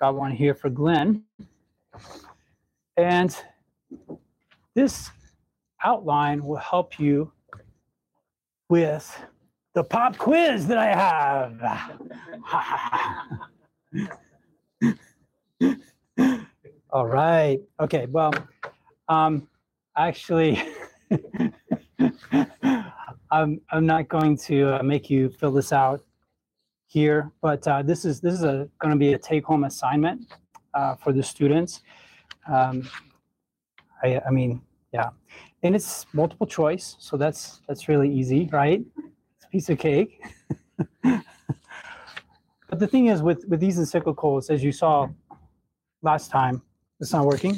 Got one here for Glenn. And this outline will help you with the pop quiz that I have. All right. Okay. Well, actually, I'm not going to make you fill this out here, but this is going to be a take-home assignment for the students. I mean, yeah, and it's multiple choice, so that's really easy, right? It's a piece of cake. But the thing is, with these encyclicals, as you saw last time, it's not working.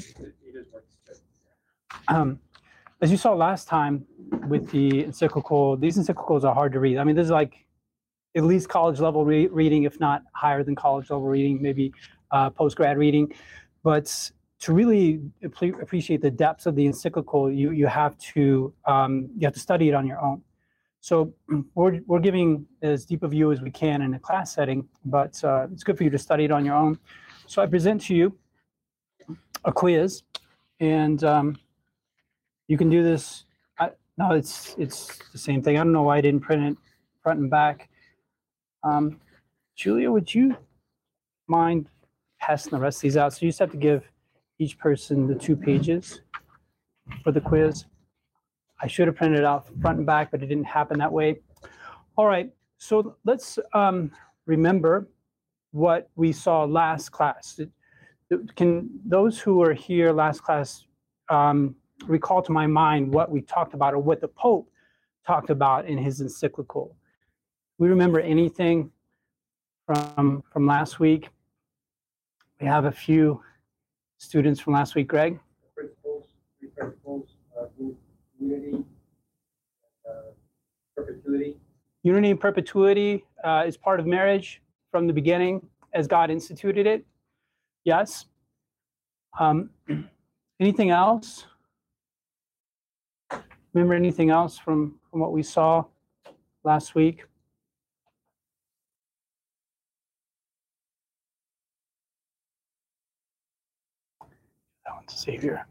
As you saw last time with the encyclical, these encyclicals are hard to read. I mean, this is like at least college level reading, if not higher than college level reading, maybe post-grad reading. But to really appreciate the depths of the encyclical, you have to study it on your own. So we're giving as deep a view as we can in a class setting, but it's good for you to study it on your own. So I present to you a quiz, and you can do this. No, it's the same thing. I don't know why I didn't print it front and back. Julia, would you mind passing the rest of these out? So you just have to give each person the 2 pages for the quiz. I should have printed it out front and back, but it didn't happen that way. All right, so let's remember what we saw last class. Can those who were here last class recall to my mind what we talked about, or what the Pope talked about in his encyclical? We remember anything from last week? We have a few students from last week. Greg? Three principles, unity, perpetuity. Unity and perpetuity is part of marriage from the beginning as God instituted it. Yes. Anything else? Remember anything else from what we saw last week? That one's Savior.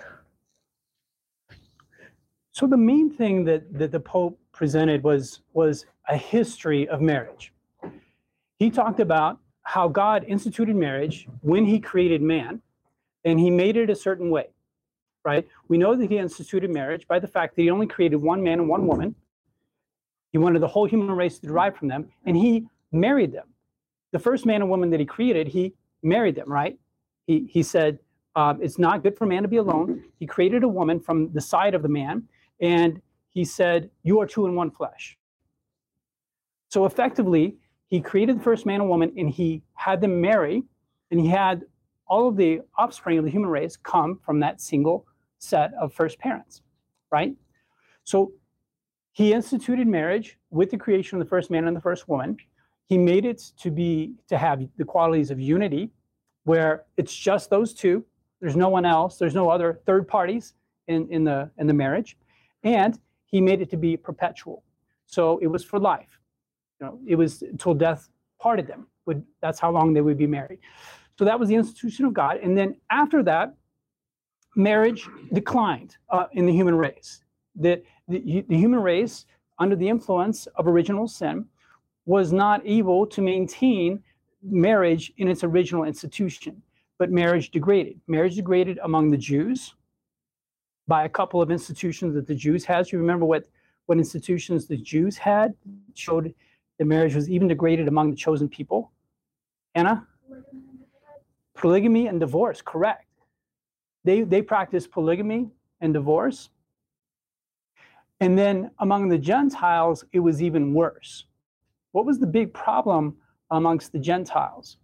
So the main thing that the Pope presented was a history of marriage. He talked about how God instituted marriage when he created man, and he made it a certain way, right? We know that he instituted marriage by the fact that he only created one man and one woman. He wanted the whole human race to derive from them, and he married them. The first man and woman that he created, he married them, right? He said, it's not good for man to be alone. He created a woman from the side of the man, and he said, you are 2 in 1 flesh. So effectively, he created the first man and woman, and he had them marry, and he had all of the offspring of the human race come from that single set of first parents, right? So he instituted marriage with the creation of the first man and the first woman. He made it to have the qualities of unity, where it's just those two. There's no one else. There's no other third parties in the marriage. And he made it to be perpetual. So it was for life. You know, it was until death parted them. That's how long they would be married. So that was the institution of God. And then after that, marriage declined in the human race. The human race, under the influence of original sin, was not able to maintain marriage in its original institution. But marriage degraded. Marriage degraded among the Jews by a couple of institutions that the Jews had. You remember what institutions the Jews had showed that marriage was even degraded among the chosen people? Anna? Polygamy and divorce, correct. They practiced polygamy and divorce. And then among the Gentiles, it was even worse. What was the big problem amongst the Gentiles?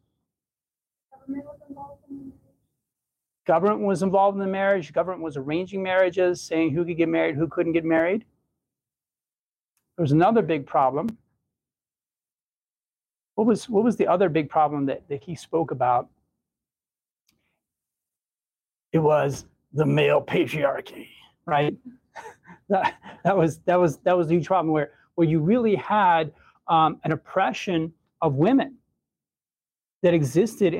Government was involved in the marriage. Government was arranging marriages, saying who could get married, who couldn't get married. There was another big problem. What was the other big problem that he spoke about? It was the male patriarchy, right? that was the huge problem where you really had an oppression of women that existed